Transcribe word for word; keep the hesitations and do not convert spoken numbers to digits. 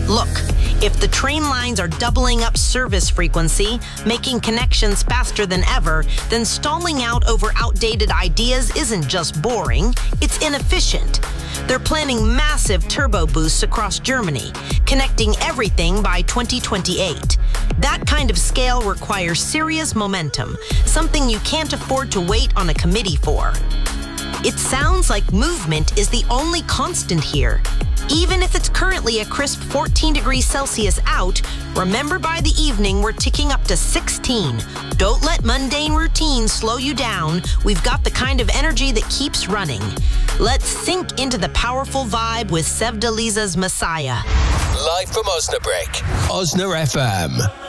Look, if the train lines are doubling up service frequency, making connections faster than ever, then stalling out over outdated ideas isn't just boring, it's inefficient. They're planning massive turbo boosts across Germany, connecting everything by twenty twenty-eight. That kind of scale requires serious momentum, something you can't afford to wait on a committee for. It sounds like movement is the only constant here. Even if it's currently a crisp fourteen degrees Celsius out, remember by the evening we're ticking up to sixteen. Don't let mundane routine slow you down. We've got the kind of energy that keeps running. Let's sink into the powerful vibe with Sevdaliza's Messiah. Live from Osnabrück, Osna F M.